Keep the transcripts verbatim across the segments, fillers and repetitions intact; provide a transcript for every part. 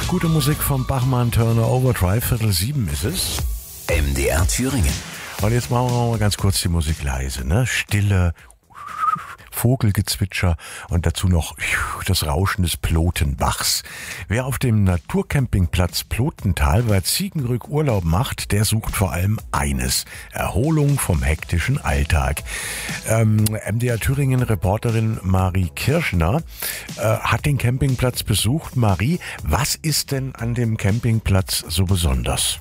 Gute Musik vom Bachmann Turner Overdrive, Viertel sieben ist es. M D R Thüringen. Und jetzt machen wir mal ganz kurz die Musik leise, ne? Stille, Vogelgezwitscher und dazu noch das Rauschen des Plotenbachs. Wer auf dem Naturcampingplatz Plotental bei Ziegenrück Urlaub macht, der sucht vor allem eines: Erholung vom hektischen Alltag. Ähm, M D R Thüringen Reporterin Marie Kirschner äh, hat den Campingplatz besucht. Marie, was ist denn an dem Campingplatz so besonders?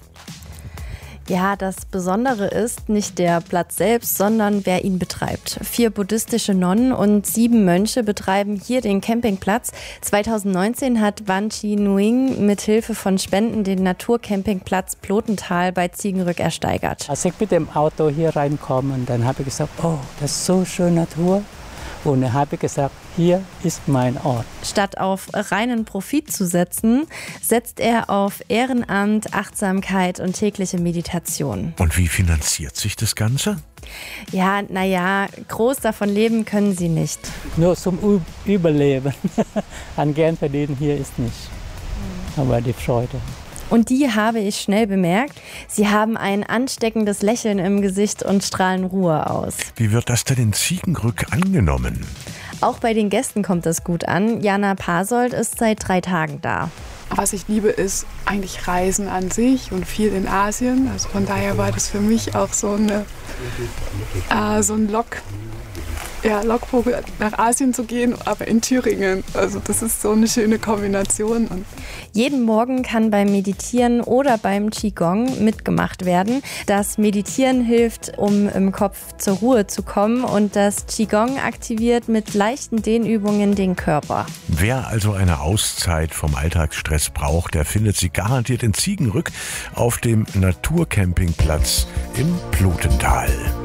Ja, das Besondere ist nicht der Platz selbst, sondern wer ihn betreibt. Vier buddhistische Nonnen und sieben Mönche betreiben hier den Campingplatz. zweitausendneunzehn hat Wan Chi Nguyen mit Hilfe von Spenden den Naturcampingplatz Plotental bei Ziegenrück ersteigert. Als ich mit dem Auto hier reinkomme, dann habe ich gesagt, oh, das ist so schön Natur. Und dann habe ich gesagt, hier ist mein Ort. Statt auf reinen Profit zu setzen, setzt er auf Ehrenamt, Achtsamkeit und tägliche Meditation. Und wie finanziert sich das Ganze? Ja, naja, groß davon leben können sie nicht. Nur zum Ü- Überleben. An Geld verdienen hier ist nicht. Aber die Freude. Und die habe ich schnell bemerkt. Sie haben ein ansteckendes Lächeln im Gesicht und strahlen Ruhe aus. Wie wird das denn in Ziegenrück angenommen? Auch bei den Gästen kommt das gut an. Jana Pasold ist seit drei Tagen da. Was ich liebe, ist eigentlich Reisen an sich und viel in Asien. Also von daher war das für mich auch so, eine, äh, so ein Lock, ja, Lockvogel, nach Asien zu gehen, aber in Thüringen. Also das ist so eine schöne Kombination. Und jeden Morgen kann beim Meditieren oder beim Qigong mitgemacht werden. Das Meditieren hilft, um im Kopf zur Ruhe zu kommen, und das Qigong aktiviert mit leichten Dehnübungen den Körper. Wer also eine Auszeit vom Alltagsstress braucht, der findet sie garantiert in Ziegenrück auf dem Naturcampingplatz im Plotental.